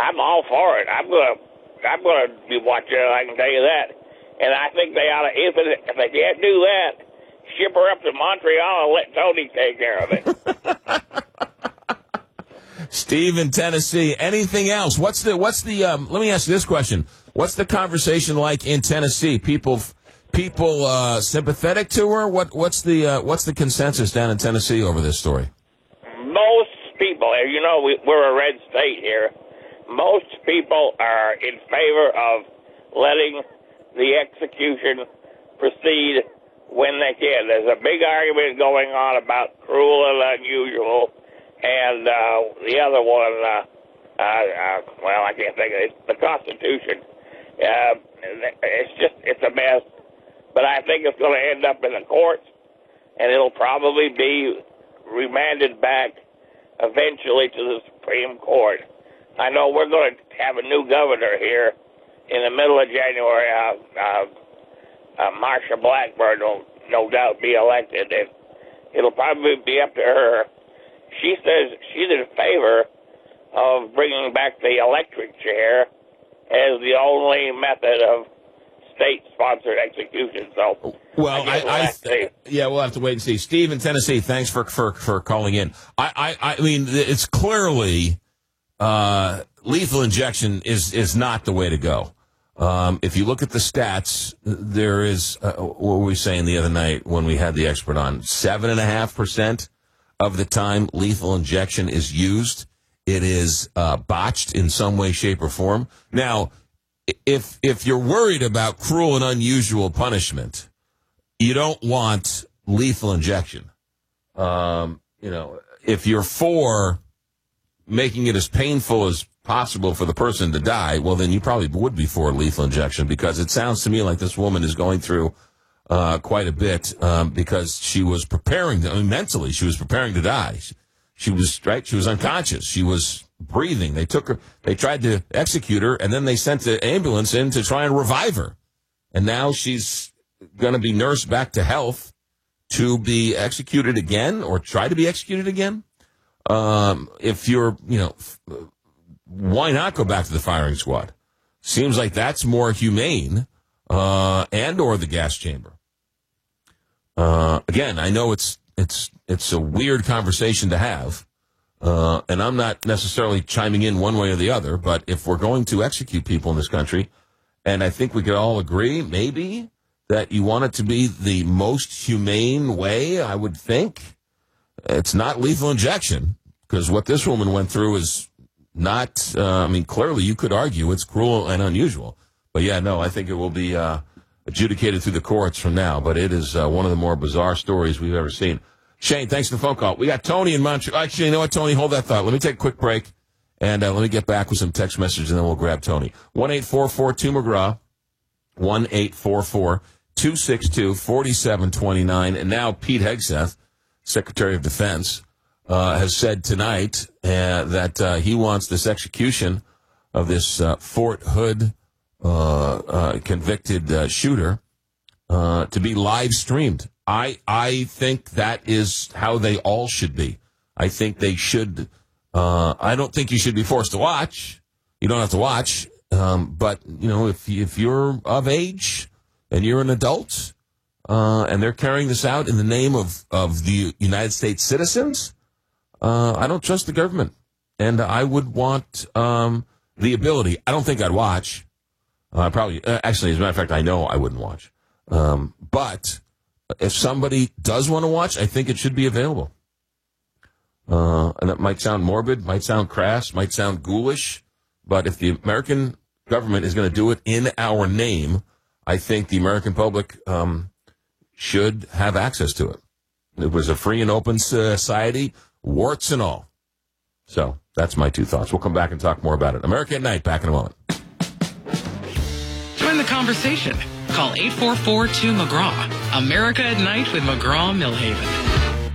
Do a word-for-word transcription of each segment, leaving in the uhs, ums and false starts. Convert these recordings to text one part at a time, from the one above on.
I'm all for it. I'm gonna, I'm gonna be watching it. I can tell you that. And I think they ought to, if, it, if they can't do that, ship her up to Montreal and let Tony take care of it. Steve in Tennessee. Anything else? What's the? What's the? Um, let me ask you this question: what's the conversation like in Tennessee? People, people uh, sympathetic to her? What? What's the? Uh, what's the consensus down in Tennessee over this story? Most people, you know, we, we're a red state here. Most people are in favor of letting the execution proceed when they can. There's a big argument going on about cruel and unusual, and uh, the other one, uh, uh, uh, well, I can't think of it. It's the Constitution. Uh, it's just, it's a mess. But I think it's going to end up in the courts, and it'll probably be remanded back eventually to the Supreme Court. I know we're going to have a new governor here in the middle of January. Uh, uh, uh, Marsha Blackburn will no doubt be elected, and it'll probably be up to her. She says she's in favor of bringing back the electric chair as the only method of state-sponsored execution. So, well, I, I, we'll I th- yeah, we'll have to wait and see. Steve in Tennessee, thanks for for for calling in. I I, I mean, it's clearly uh, lethal injection is is not the way to go. Um, if you look at the stats, there is uh, what were we saying the other night when we had the expert on? Seven and a half percent of the time lethal injection is used, it is uh, botched in some way, shape, or form. Now, if if you're worried about cruel and unusual punishment, you don't want lethal injection. Um, you know, if you're for making it as painful as possible for the person to die, well, then you probably would be for lethal injection, because it sounds to me like this woman is going through uh, quite a bit um, because she was preparing to, I mean, mentally, she was preparing to die. She was, right, she was unconscious. She was breathing. They took her, they tried to execute her, and then they sent the ambulance in to try and revive her. And now she's going to be nursed back to health to be executed again, or try to be executed again. Um, if you're, you know, why not go back to the firing squad? Seems like that's more humane, uh, and or the gas chamber. Uh, again, I know it's, it's, it's a weird conversation to have. Uh, and I'm not necessarily chiming in one way or the other, but if we're going to execute people in this country, and I think we could all agree, maybe, that you want it to be the most humane way, I would think. It's not lethal injection, because what this woman went through is not, uh, I mean, clearly you could argue it's cruel and unusual. But yeah, no, I think it will be uh, adjudicated through the courts from now, but it is uh, one of the more bizarre stories we've ever seen. Shane, thanks for the phone call. We got Tony in Montreal. Actually, you know what, Tony? Hold that thought. Let me take a quick break, and uh, let me get back with some text messages, and then we'll grab Tony. one eight four four two McGraw, one eight four four two six two four seven two nine. And now Pete Hegseth, Secretary of Defense, uh, has said tonight uh, that uh, he wants this execution of this uh, Fort Hood uh, uh, convicted uh, shooter uh, to be live streamed. I I think that is how they all should be. I think they should. Uh, I don't think you should be forced to watch. You don't have to watch. Um, but you know, if if you're of age and you're an adult, uh, and they're carrying this out in the name of of the United States citizens, uh, I don't trust the government, and I would want um, the ability. I don't think I'd watch. Uh, probably, uh, actually, as a matter of fact, I know I wouldn't watch. Um, but if somebody does want to watch, I think it should be available. Uh, and it might sound morbid, might sound crass, might sound ghoulish, but if the American government is going to do it in our name, I think the American public um, should have access to it. It was a free and open society, warts and all. So that's my two thoughts. We'll come back and talk more about it. America at Night, back in a moment. Join the conversation. Call eight four four two McGraw. America at Night with McGraw-Millhaven.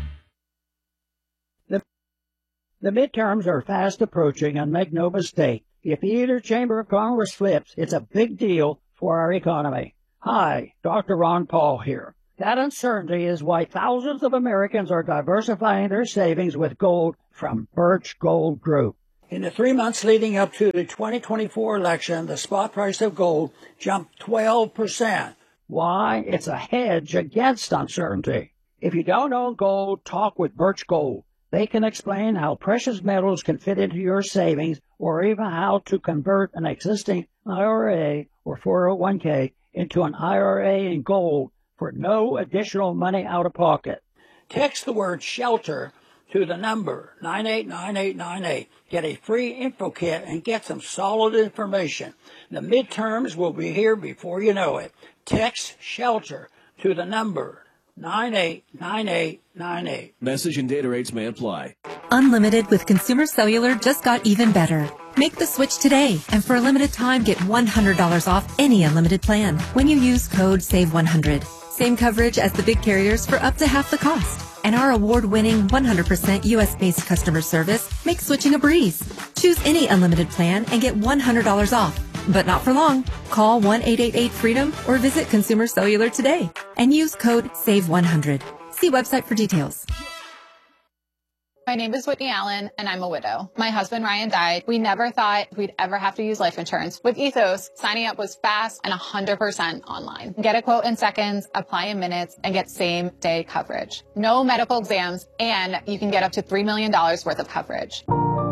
The, the midterms are fast approaching, and make no mistake, if either chamber of Congress flips, it's a big deal for our economy. Hi, Doctor Ron Paul here. That uncertainty is why thousands of Americans are diversifying their savings with gold from Birch Gold Group. In the three months leading up to the twenty twenty-four election, the spot price of gold jumped twelve percent. Why? It's a hedge against uncertainty. If you don't own gold, talk with Birch Gold. They can explain how precious metals can fit into your savings, or even how to convert an existing I R A or four oh one k into an I R A in gold for no additional money out of pocket. Text the word SHELTER to the number nine eight nine eight nine eight. Get a free info kit and get some solid information. The midterms will be here before you know it. Text SHELTER to the number nine eight nine eight nine eight. Message and data rates may apply. Unlimited with Consumer Cellular just got even better. Make the switch today, and for a limited time, get one hundred dollars off any unlimited plan when you use code save one hundred. Same coverage as the big carriers for up to half the cost. And our award-winning one hundred percent U S-based customer service makes switching a breeze. Choose any unlimited plan and get one hundred dollars off. But not for long. Call one eight eight eight freedom or visit Consumer Cellular today and use code save one hundred. See website for details. My name is Whitney Allen, and I'm a widow. My husband, Ryan, died. We never thought we'd ever have to use life insurance. With Ethos, signing up was fast and one hundred percent online. Get a quote in seconds, apply in minutes, and get same-day coverage. No medical exams, and you can get up to three million dollars worth of coverage.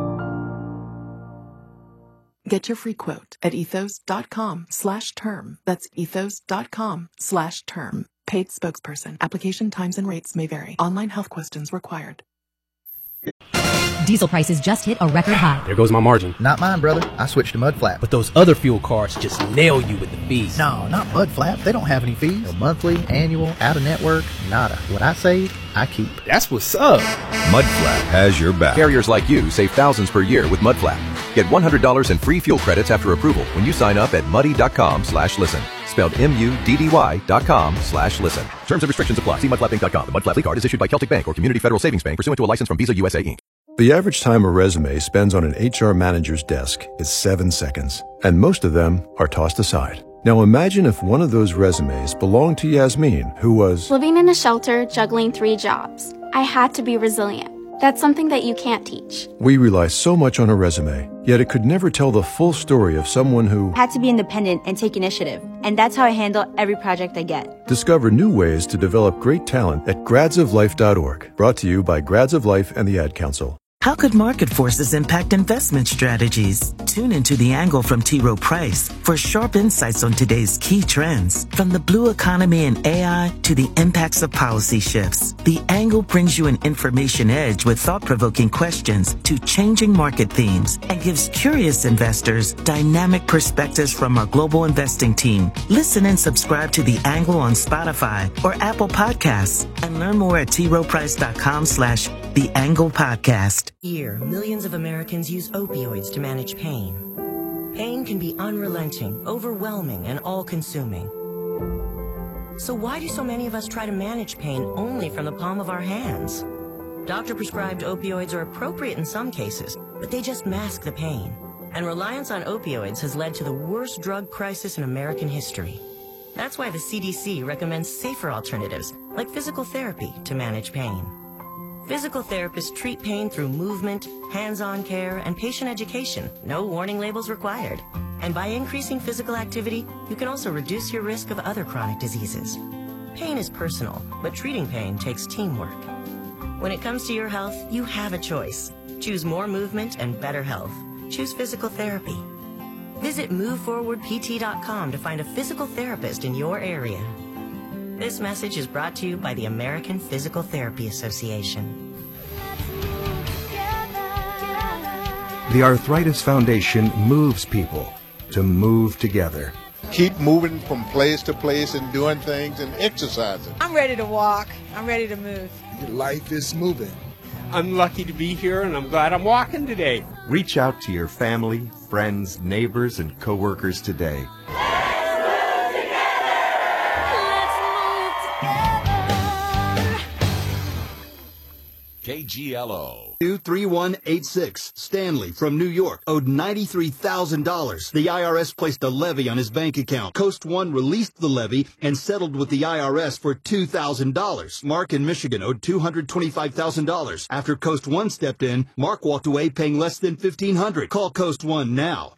Get your free quote at ethos.com slash term. That's ethos.com slash term. Paid spokesperson. Application times and rates may vary. Online health questions required. Diesel prices just hit a record high. There goes my margin. Not mine, brother. I switched to Mudflap. But those other fuel cards just nail you with the fees. No, not Mudflap. They don't have any fees. No monthly, annual, out-of-network, nada. What I save, I keep. That's what's up. Mudflap has your back. Carriers like you save thousands per year with Mudflap. Get one hundred dollars in free fuel credits after approval when you sign up at muddy.com slash listen. Spelled M-U-D-D-Y dot com slash listen. Terms and restrictions apply. See mudflap inc dot com. The Mudflap card is issued by Celtic Bank or Community Federal Savings Bank pursuant to a license from Visa U S A, Incorporated. The average time a resume spends on an H R manager's desk is seven seconds, and most of them are tossed aside. Now imagine if one of those resumes belonged to Yasmin, who was living in a shelter, juggling three jobs. I had to be resilient. That's something that you can't teach. We rely so much on a resume, yet it could never tell the full story of someone who had to be independent and take initiative. And that's how I handle every project I get. Discover new ways to develop great talent at grads of life dot org. Brought to you by Grads of Life and the Ad Council. How could market forces impact investment strategies? Tune into The Angle from T. Rowe Price for sharp insights on today's key trends. From the blue economy and A I to the impacts of policy shifts, The Angle brings you an information edge with thought-provoking questions to changing market themes and gives curious investors dynamic perspectives from our global investing team. Listen and subscribe to The Angle on Spotify or Apple Podcasts and learn more at t rowe price dot com slash The Angle Podcast. Year, millions of Americans use opioids to manage pain. Pain can be unrelenting, overwhelming, and all-consuming. So why do so many of us try to manage pain only from the palm of our hands? Doctor-prescribed opioids are appropriate in some cases, but they just mask the pain. And reliance on opioids has led to the worst drug crisis in American history. That's why the C D C recommends safer alternatives, like physical therapy, to manage pain. Physical therapists treat pain through movement, hands-on care, and patient education. No warning labels required. And by increasing physical activity, you can also reduce your risk of other chronic diseases. Pain is personal, but treating pain takes teamwork. When it comes to your health, you have a choice. Choose more movement and better health. Choose physical therapy. Visit move forward p t dot com to find a physical therapist in your area. This message is brought to you by the American Physical Therapy Association. The Arthritis Foundation moves people to move together. Keep moving from place to place and doing things and exercising. I'm ready to walk. I'm ready to move. Your life is moving. I'm lucky to be here, and I'm glad I'm walking today. Reach out to your family, friends, neighbors, and coworkers today. K G L O. two three one eight six. Stanley from New York owed ninety-three thousand dollars. The I R S placed a levy on his bank account. Coast One released the levy and settled with the I R S for two thousand dollars. Mark in Michigan owed two hundred twenty-five thousand dollars. After Coast One stepped in, Mark walked away paying less than fifteen hundred dollars. Call Coast One now.